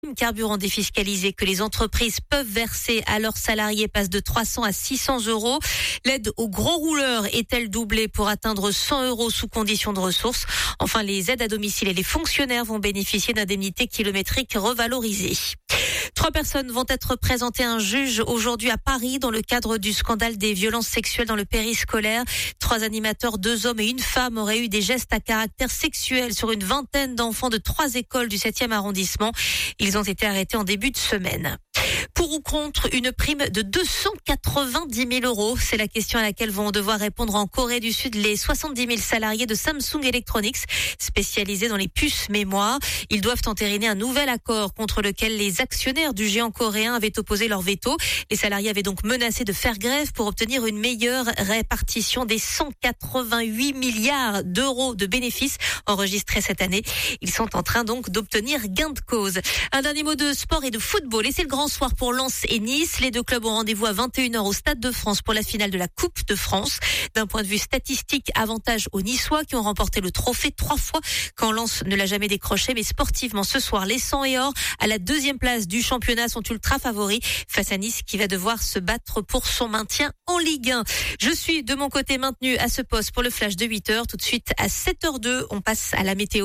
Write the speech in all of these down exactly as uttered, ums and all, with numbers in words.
Carburant défiscalisé que les entreprises peuvent verser à leurs salariés passe de trois cents à six cents euros. L'aide aux gros rouleurs est-elle doublée pour atteindre cent euros sous condition de ressources? Enfin, les aides à domicile et les fonctionnaires vont bénéficier d'indemnités kilométriques revalorisées. Trois personnes vont être présentées à un juge aujourd'hui à Paris dans le cadre du scandale des violences sexuelles dans le périscolaire. Trois animateurs, deux hommes et une femme auraient eu des gestes à caractère sexuel sur une vingtaine d'enfants de trois écoles du septième arrondissement. Ils ont été arrêtés en début de semaine. Pour ou contre une prime de deux cent quatre-vingt-dix mille euros? C'est la question à laquelle vont devoir répondre en Corée du Sud les soixante-dix mille salariés de Samsung Electronics, spécialisés dans les puces mémoire. Ils doivent entériner un nouvel accord contre lequel les actionnaires du géant coréen avaient opposé leur veto. Les salariés avaient donc menacé de faire grève pour obtenir une meilleure répartition des cent quatre-vingt-huit milliards d'euros de bénéfices enregistrés cette année. Ils sont en train donc d'obtenir gain de cause. Un dernier mot de sport et de football. Et c'est le grand soir pour Lens et Nice. Les deux clubs ont rendez-vous à vingt et une heures au Stade de France pour la finale de la Coupe de France. D'un point de vue statistique, avantage aux Niçois qui ont remporté le trophée trois fois quand Lens ne l'a jamais décroché. Mais sportivement, ce soir, les Sang et Or à la deuxième place du championnat sont ultra favoris face à Nice qui va devoir se battre pour son maintien en Ligue un. Je suis de mon côté maintenu à ce poste pour le flash de huit heures. Tout de suite à sept heures deux, on passe à la météo.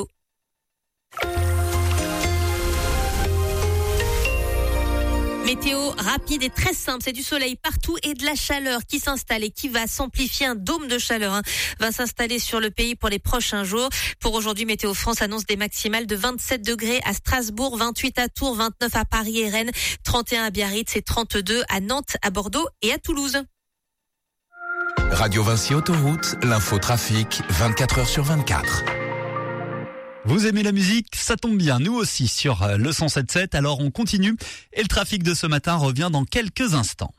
Météo rapide et très simple, c'est du soleil partout et de la chaleur qui s'installe et qui va s'amplifier. Un dôme de chaleur hein, va s'installer sur le pays pour les prochains jours. Pour aujourd'hui, Météo France annonce des maximales de vingt-sept degrés à Strasbourg, vingt-huit à Tours, vingt-neuf à Paris et Rennes, trente et un à Biarritz et trente-deux à Nantes, à Bordeaux et à Toulouse. Radio Vinci Autoroute, l'info trafic, vingt-quatre heures sur vingt-quatre. Vous aimez la musique? Ça tombe bien, nous aussi sur le cent sept virgule sept. Alors on continue et le trafic de ce matin revient dans quelques instants.